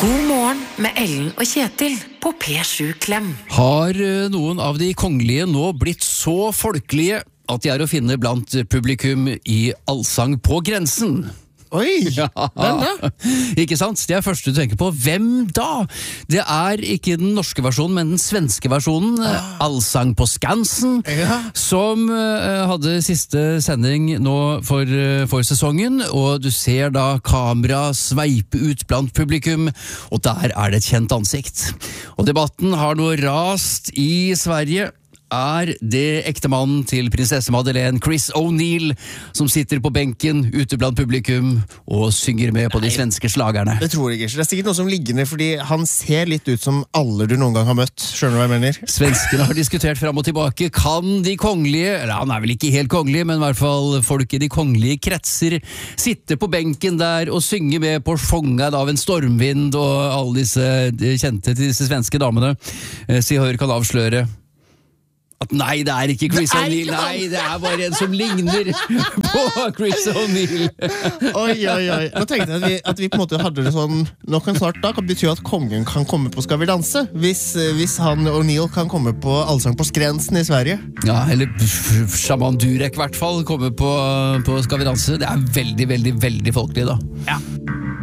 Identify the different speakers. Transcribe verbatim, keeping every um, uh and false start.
Speaker 1: God morgen med Ellen og Kjetil på P sju Klem.
Speaker 2: Har noen av de kongelige nå blitt så folkelige at de er å finne blant publikum i Allsang på grensen?
Speaker 3: Oi,
Speaker 2: ja.
Speaker 3: Hvem da?
Speaker 2: Ikke sant? Det er første du tenker på. Hvem da? Det er ikke den norske versjonen, men den svenske versjonen, ah. Allsang på Skansen, ja. Som uh, hadde siste sending nå for, uh, for sesongen, og du ser da kamera sveipe ut blant publikum, og der er det et kjent ansikt. Og debatten har nå rast i Sverige. Er det ektemannen til prinsesse Madeleine, Chris O'Neill, som sitter på benken ute blant publikum og synger med på Nei, de svenske slagerne?
Speaker 3: Det tror jeg ikke. Det er sikkert noe som ligger ned, fordi han ser litt ut som alle du noen gang har møtt. Skjønner du hva jeg mener?
Speaker 2: Svenskene har diskutert frem og tilbake. Kan de kongelige, eller han er vel ikke helt kongelig, men i hvert fall folk i de kongelige kretser, sitte på benken der og synge med på Sjångad av en stormvind og alle disse kjente til disse svenske damene? Si Hør kan avsløre at nei, det er ikke Chris O'Neill. Nei, det er bare en som ligner på Chris O'Neill.
Speaker 3: Oi, oi, oi. Nå tenkte jeg at vi, at vi på en måte hadde det sånn. Nå kan snart da kan bety at kongen kan komme på Skal vi danse. Hvis, hvis han O'Neill kan komme på Allsang på Skrensen i Sverige.
Speaker 2: Ja, eller Shaman Durek i hvert fall komme på, på Skal vi danse. Det er veldig, veldig, veldig folkelig da.
Speaker 3: Ja.